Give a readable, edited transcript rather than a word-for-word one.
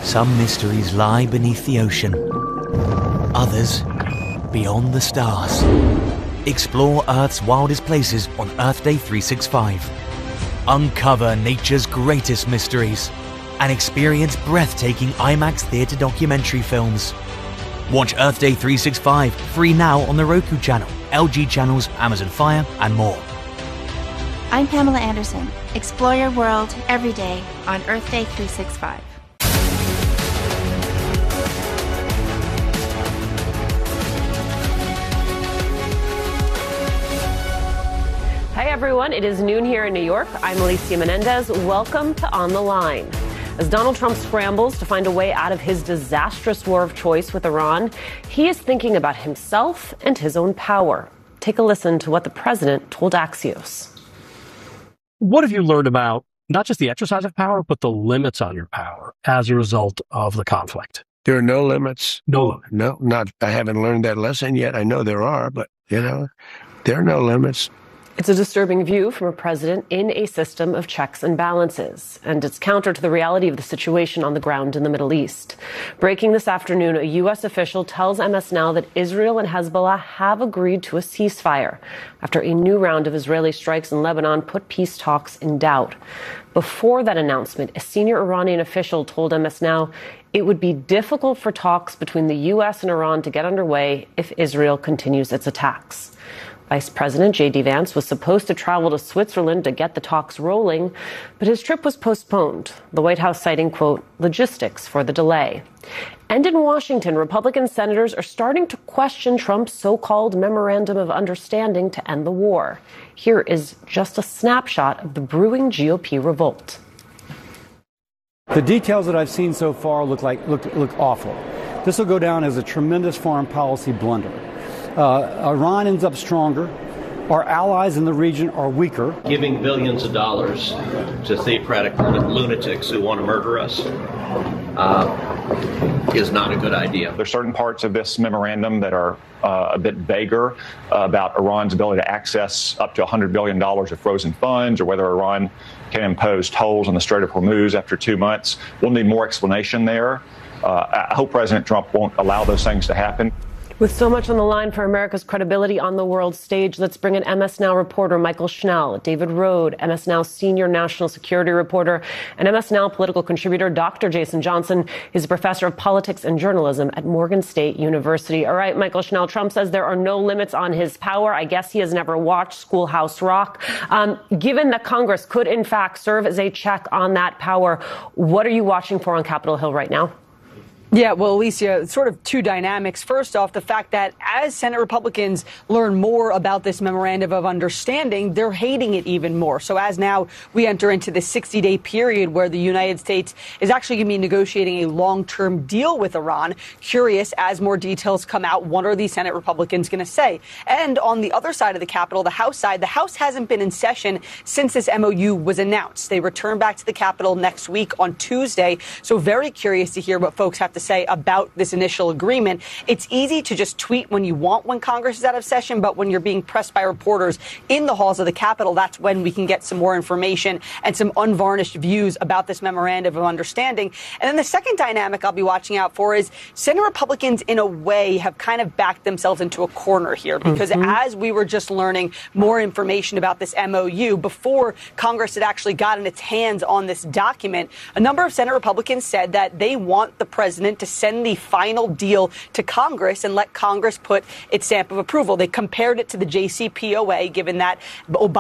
Some mysteries lie beneath the ocean. Others, beyond the stars. Explore Earth's wildest places on Earth Day 365. Uncover nature's greatest mysteries and experience breathtaking IMAX theater documentary films. Watch Earth Day 365 free now on the Roku channel, LG channels, Amazon Fire, and more. I'm Pamela Anderson. Explore your world every day on Earth Day 365. Hi everyone, it is noon here in New York. I'm Alicia Menendez. Welcome to On the Line. As Donald Trump scrambles to find a way out of his disastrous war of choice with Iran, he is thinking about himself and his own power. Take a listen to what the president told Axios. What have you learned about not just the exercise of power, but the limits on your power as a result of the conflict? There are no limits. No. I haven't learned that lesson yet. I know there are, but, there are no limits. It's a disturbing view from a president in a system of checks and balances, and it's counter to the reality of the situation on the ground in the Middle East. Breaking this afternoon, a U.S. official tells MS Now that Israel and Hezbollah have agreed to a ceasefire after a new round of Israeli strikes in Lebanon put peace talks in doubt. Before that announcement, a senior Iranian official told MS Now it would be difficult for talks between the U.S. and Iran to get underway if Israel continues its attacks. Vice President J.D. Vance was supposed to travel to Switzerland to get the talks rolling, but his trip was postponed, the White House citing, quote, logistics for the delay. And in Washington, Republican senators are starting to question Trump's so-called memorandum of understanding to end the war. Here is just a snapshot of the brewing GOP revolt. The details that I've seen so far look awful. This will go down as a tremendous foreign policy blunder. Iran ends up stronger. Our allies in the region are weaker. Giving billions of dollars to theocratic lunatics who want to murder us is not a good idea. There's certain parts of this memorandum that are a bit vaguer about Iran's ability to access up to $100 billion of frozen funds, or whether Iran can impose tolls on the Strait of Hormuz after 2 months. We'll need more explanation there. I hope President Trump won't allow those things to happen. With so much on the line for America's credibility on the world stage, let's bring in MS Now reporter Michael Schnell, David Rode, MS Now senior national security reporter, and MS Now political contributor Dr. Jason Johnson. He's a professor of politics and journalism at Morgan State University. All right, Michael Schnell, Trump says there are no limits on his power. I guess he has never watched Schoolhouse Rock. Given that Congress could, in fact, serve as a check on that power, what are you watching for on Capitol Hill right now? Yeah, well, Alicia, sort of two dynamics. First off, the fact that as Senate Republicans learn more about this memorandum of understanding, they're hating it even more. So as now we enter into the 60-day period where the United States is actually going to be negotiating a long-term deal with Iran, curious as more details come out, what are these Senate Republicans going to say? And on the other side of the Capitol, the House side, the House hasn't been in session since this MOU was announced. They return back to the Capitol next week on Tuesday. So very curious to hear what folks have to say about this initial agreement. It's easy to just tweet when you want when Congress is out of session, but when you're being pressed by reporters in the halls of the Capitol, that's when we can get some more information and some unvarnished views about this memorandum of understanding. And then the second dynamic I'll be watching out for is Senate Republicans, in a way, have kind of backed themselves into a corner here, because as we were just learning more information about this MOU before Congress had actually gotten its hands on this document, a number of Senate Republicans said that they want the president to send the final deal to Congress and let Congress put its stamp of approval. They compared it to the JCPOA, given that Obama